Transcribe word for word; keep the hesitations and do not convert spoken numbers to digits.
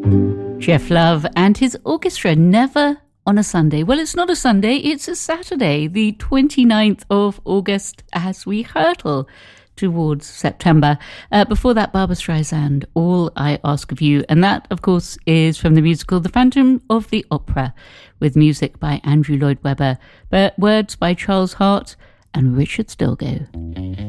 Jeff Love and his orchestra, Never on a Sunday. Well, it's not a Sunday, it's a Saturday, the twenty-ninth of August, as we hurtle towards September. Uh, before that, Barbra Streisand, All I Ask of You. And that, of course, is from the musical The Phantom of the Opera, with music by Andrew Lloyd Webber, but words by Charles Hart and Richard Stilgoe.